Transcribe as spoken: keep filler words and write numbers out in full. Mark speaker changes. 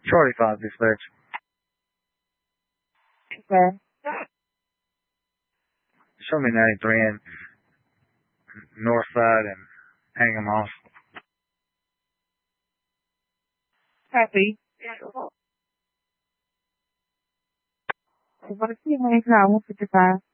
Speaker 1: Charlie five dispatch.
Speaker 2: Okay.
Speaker 1: Show me ninety-three and north side and hang them off.
Speaker 2: Copy. What is the name now? one fifty-five.